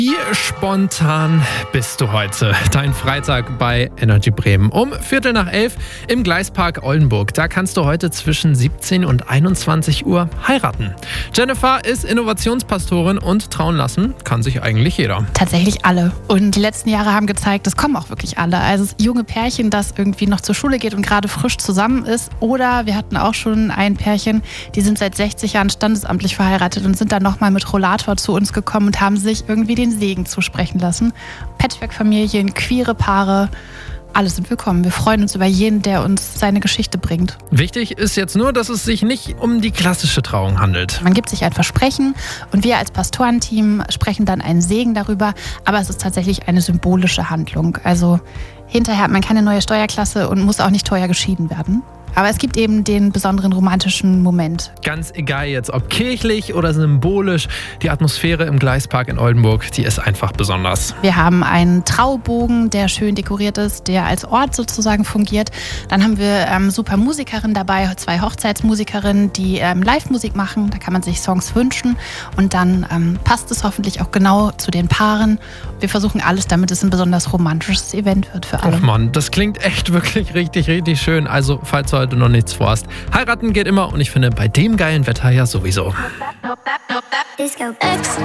Wie spontan bist du heute? Dein Freitag bei Energy Bremen um 10:45 im Gleispark Oldenburg. Da kannst du heute zwischen 17 und 21 Uhr heiraten. Jennifer ist Innovationspastorin und trauen lassen kann sich eigentlich jeder. Tatsächlich alle. Und die letzten Jahre haben gezeigt, es kommen auch wirklich alle. Also das junge Pärchen, das irgendwie noch zur Schule geht und gerade frisch zusammen ist. Oder wir hatten auch schon ein Pärchen, die sind seit 60 Jahren standesamtlich verheiratet und sind dann nochmal mit Rollator zu uns gekommen und haben sich irgendwie den Segen zusprechen lassen. Patchwork-Familien, queere Paare, alle sind willkommen. Wir freuen uns über jeden, der uns seine Geschichte bringt. Wichtig ist jetzt nur, dass es sich nicht um die klassische Trauung handelt. Man gibt sich ein Versprechen und wir als Pastorenteam sprechen dann einen Segen darüber, aber es ist tatsächlich eine symbolische Handlung. Also hinterher hat man keine neue Steuerklasse und muss auch nicht teuer geschieden werden. Aber es gibt eben den besonderen romantischen Moment. Ganz egal jetzt, ob kirchlich oder symbolisch, die Atmosphäre im Gleispark in Oldenburg, die ist einfach besonders. Wir haben einen Traubogen, der schön dekoriert ist, der als Ort sozusagen fungiert. Dann haben wir super Musikerinnen dabei, 2 Hochzeitsmusikerinnen, die Live-Musik machen. Da kann man sich Songs wünschen und dann passt es hoffentlich auch genau zu den Paaren. Wir versuchen alles, damit es ein besonders romantisches Event wird für alle. Ach Mann, das klingt echt wirklich richtig, richtig schön. Also falls du heute noch nichts vorhast, heiraten geht immer und ich finde bei dem geilen Wetter ja sowieso.